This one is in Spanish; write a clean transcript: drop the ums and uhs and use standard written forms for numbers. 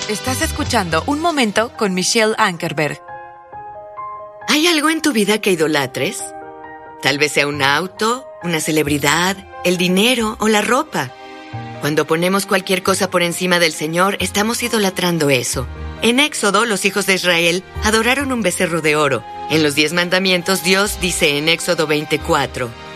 Estás escuchando Un Momento con Michelle Ankerberg. ¿Hay algo en tu vida que idolatres? Tal vez sea un auto, una celebridad, el dinero o la ropa. Cuando ponemos cualquier cosa por encima del Señor, estamos idolatrando eso. En Éxodo, los hijos de Israel adoraron un becerro de oro. En los 10 mandamientos, Dios dice en Éxodo 24,